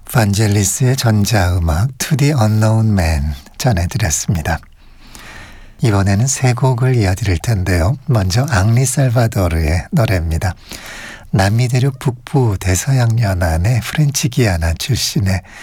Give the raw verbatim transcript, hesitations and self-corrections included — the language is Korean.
반젤리스의 전자음악 To the Unknown Man 전해드렸습니다. 이번에는 세 곡을 이어드릴 텐데요. 먼저 앙리 살바도르의 노래입니다. 남미 대륙 북부 대서양 연안의 프렌치 기아나 출신의